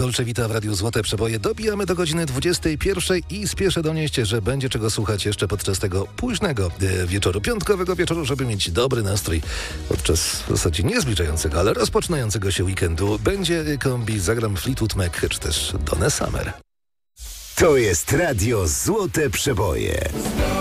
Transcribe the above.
Dolce Vita w Radiu Złote Przeboje. Dobijamy do godziny 21 i spieszę donieść, że będzie czego słuchać jeszcze podczas tego późnego wieczoru, piątkowego wieczoru, żeby mieć dobry nastrój podczas w zasadzie nie zbliżającego, ale rozpoczynającego się weekendu. Będzie kombi Zagram Fleetwood Mac, czy też Donna Summer. To jest Radio Złote Przeboje.